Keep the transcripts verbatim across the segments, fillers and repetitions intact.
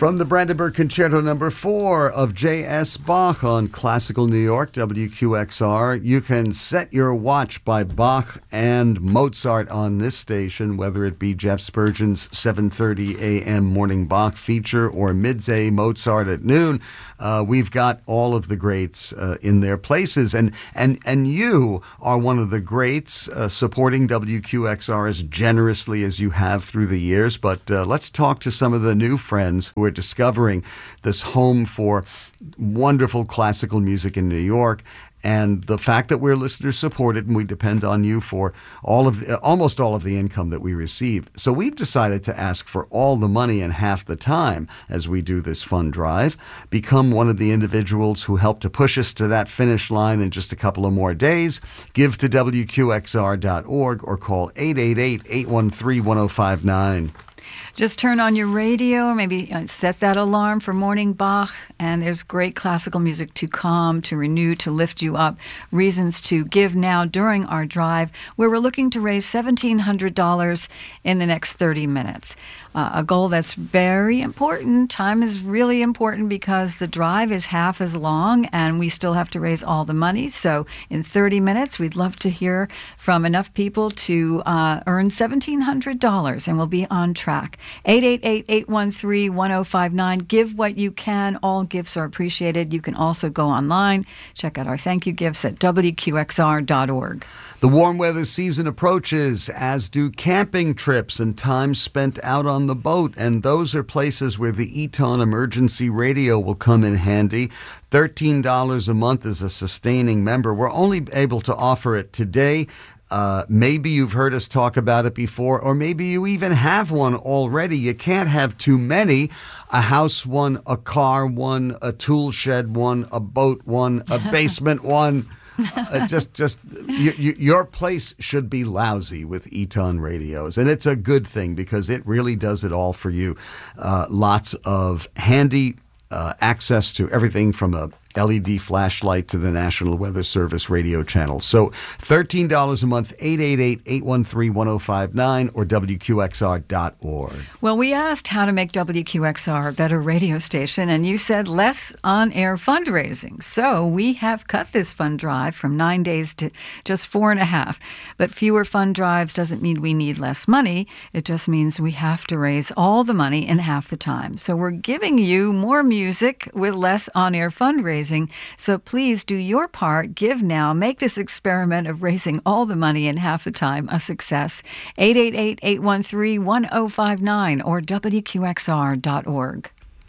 From the Brandenburg Concerto number four of J S. Bach on Classical New York, W Q X R. You can set your watch by Bach and Mozart on this station, whether it be Jeff Spurgeon's seven thirty a.m. Morning Bach feature or midday Mozart at noon. Uh, we've got all of the greats uh, in their places. And, and, and you are one of the greats uh, supporting W Q X R as generously as you have through the years. But uh, let's talk to some of the new friends who are discovering this home for wonderful classical music in New York. And the fact that we're listener supported and we depend on you for all of the, almost all of the income that we receive. So we've decided to ask for all the money and half the time as we do this fund drive. Become one of the individuals who help to push us to that finish line in just a couple of more days. Give to W Q X R dot org or call eight eight eight, eight one three, one oh five nine. Just turn on your radio, or maybe set that alarm for Morning Bach, and there's great classical music to calm, to renew, to lift you up. Reasons to give now during our drive, where we're looking to raise seventeen hundred dollars in the next thirty minutes. Uh, a goal that's very important. Time is really important because the drive is half as long and we still have to raise all the money. So in thirty minutes, we'd love to hear from enough people to uh, earn seventeen hundred dollars, and we'll be on track. eight eight eight, eight one three, one oh five nine. Give what you can. All gifts are appreciated. You can also go online, check out our thank you gifts at W Q X R dot org. The warm weather season approaches, as do camping trips and time spent out on the boat. And those are places where the Eton Emergency Radio will come in handy. thirteen dollars a month as a sustaining member. We're only able to offer it today. Uh, maybe you've heard us talk about it before, or maybe you even have one already. You can't have too many. A house one, a car one, a tool shed one, a boat one, a basement one. Uh, just, just you, you, your place should be lousy with Eton radios, and it's a good thing because it really does it all for you. Uh, lots of handy uh, access to everything from a L E D flashlight to the National Weather Service radio channel. So thirteen dollars a month, eight eight eight, eight one three, one oh five nine or W Q X R dot org. Well, we asked how to make W Q X R a better radio station, and you said less on-air fundraising. So we have cut this fund drive from nine days to just four and a half. But fewer fund drives doesn't mean we need less money. It just means we have to raise all the money in half the time. So we're giving you more music with less on-air fundraising. So please do your part. Give now. Make this experiment of raising all the money in half the time a success. eight eight eight, eight one three, one oh five nine or W Q X R dot org.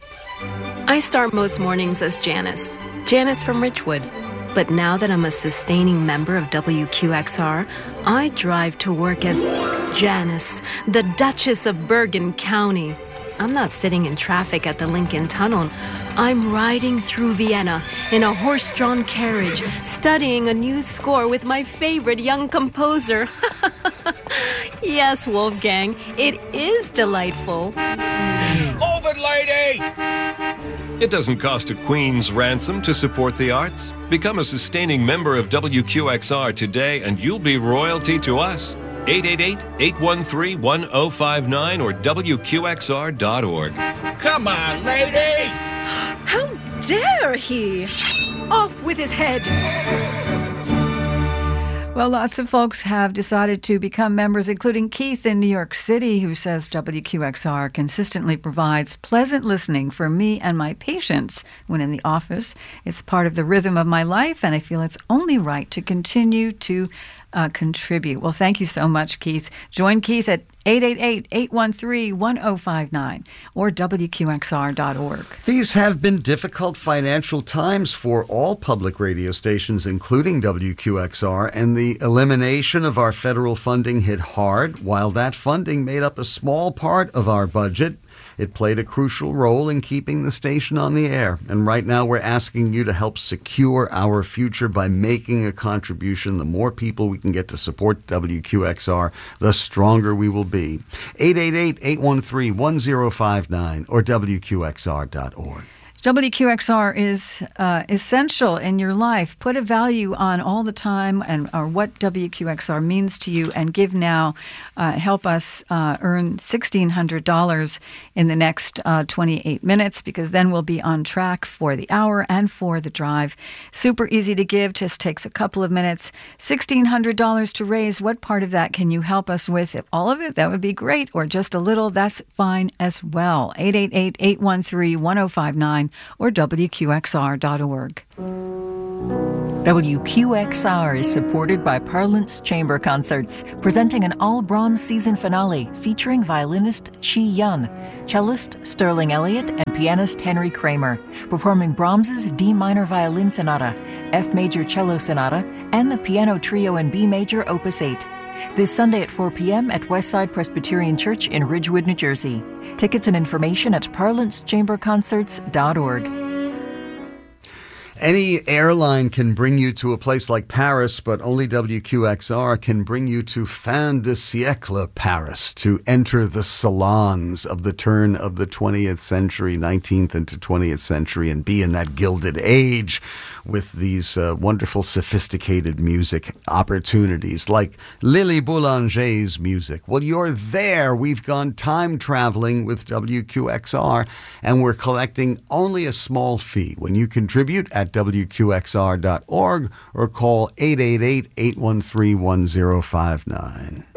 I start most mornings as Janice. Janice from Richwood. But now that I'm a sustaining member of W Q X R, I drive to work as Janice, the Duchess of Bergen County. I'm not sitting in traffic at the Lincoln Tunnel. I'm riding through Vienna in a horse-drawn carriage, studying a new score with my favorite young composer. Yes, Wolfgang, it is delightful. Move it, lady! It doesn't cost a queen's ransom to support the arts. Become a sustaining member of W Q X R today, and you'll be royalty to us. eight eight eight, eight one three, one oh five nine or W Q X R dot org. Come on, lady! How dare he! Off with his head! Well, lots of folks have decided to become members, including Keith in New York City, who says W Q X R consistently provides pleasant listening for me and my patients when in the office. It's part of the rhythm of my life, and I feel it's only right to continue to Uh, contribute. Well, thank you so much, Keith. Join Keith at eight eight eight, eight one three, one oh five nine or W Q X R dot org. These have been difficult financial times for all public radio stations, including W Q X R, and the elimination of our federal funding hit hard. While that funding made up a small part of our budget, it played a crucial role in keeping the station on the air. And right now we're asking you to help secure our future by making a contribution. The more people we can get to support W Q X R, the stronger we will be. eight eight eight, eight one three, one oh five nine or W Q X R dot org. W Q X R is uh, essential in your life. Put a value on all the time and or what W Q X R means to you, and give now. Uh, help us uh, earn sixteen hundred dollars in the next uh, twenty-eight minutes, because then we'll be on track for the hour and for the drive. Super easy to give, just takes a couple of minutes. sixteen hundred dollars to raise. What part of that can you help us with? If all of it, that would be great, or just a little, that's fine as well. eight eight eight, eight one three, one oh five nine or W Q X R dot org. W Q X R is supported by Parlance Chamber Concerts, presenting an all Brahms season finale featuring violinist Chi Yun, cellist Sterling Elliott, and pianist Henry Kramer, performing Brahms's D minor violin sonata, F major cello sonata, and the piano trio in B major opus eight. This Sunday at four p.m. at Westside Presbyterian Church in Ridgewood, New Jersey. Tickets and information at parlance chamber concerts dot org. Any airline can bring you to a place like Paris, but only W Q X R can bring you to fin de siècle Paris, to enter the salons of the turn of the twentieth century, nineteenth into twentieth century, and be in that gilded age with these uh, wonderful, sophisticated music opportunities like Lily Boulanger's music. Well, you're there. We've gone time traveling with W Q X R, and we're collecting only a small fee. When you contribute at W Q X R dot org or call eight eight eight, eight one three, one oh five nine.